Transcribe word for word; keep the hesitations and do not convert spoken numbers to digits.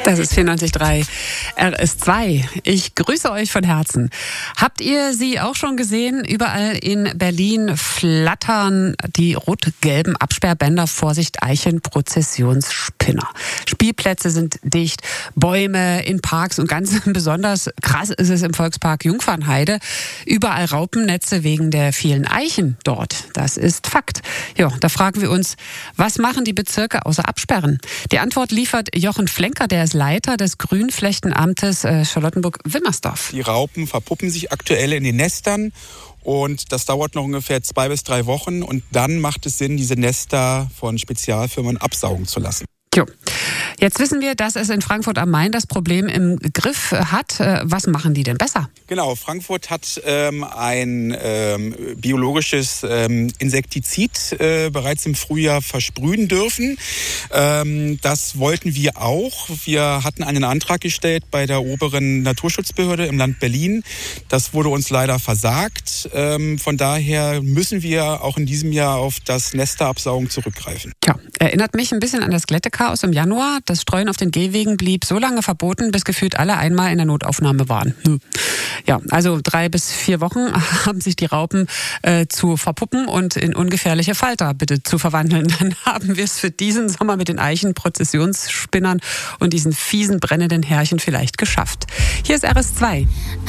Das ist vierundneunzig Komma drei R S zwei. Ich grüße euch von Herzen. Habt ihr sie auch schon gesehen? Überall in Berlin flattern die rot-gelben Absperrbänder. Vorsicht, Eichenprozessionsspinner. Spielplätze sind dicht, Bäume in Parks und ganz besonders krass ist es im Volkspark Jungfernheide. Überall Raupennetze wegen der vielen Eichen dort. Das ist Fakt. Ja, da fragen wir uns, was machen die Bezirke außer absperren? Die Antwort liefert Jochen Flenker, der ist Leiter des Grünflächenamtes äh, Charlottenburg-Wilmersdorf. Die Raupen verpuppen sich aktuell in den Nestern und das dauert noch ungefähr zwei bis drei Wochen und dann macht es Sinn, diese Nester von Spezialfirmen absaugen zu lassen. Jo. Jetzt wissen wir, dass es in Frankfurt am Main das Problem im Griff hat. Was machen die denn besser? Genau, Frankfurt hat ähm, ein ähm, biologisches ähm, Insektizid äh, bereits im Frühjahr versprühen dürfen. Ähm, das wollten wir auch. Wir hatten einen Antrag gestellt bei der oberen Naturschutzbehörde im Land Berlin. Das wurde uns leider versagt. Ähm, von daher müssen wir auch in diesem Jahr auf das Nesterabsaugen zurückgreifen. Ja, erinnert mich ein bisschen an das Glättechaos im Januar. Das Streuen auf den Gehwegen blieb so lange verboten, bis gefühlt alle einmal in der Notaufnahme waren. Ja, also drei bis vier Wochen haben sich die Raupen äh, zu verpuppen und in ungefährliche Falter bitte zu verwandeln. Dann haben wir es für diesen Sommer mit den Eichenprozessionsspinnern und diesen fiesen brennenden Härchen vielleicht geschafft. Hier ist R S zwei.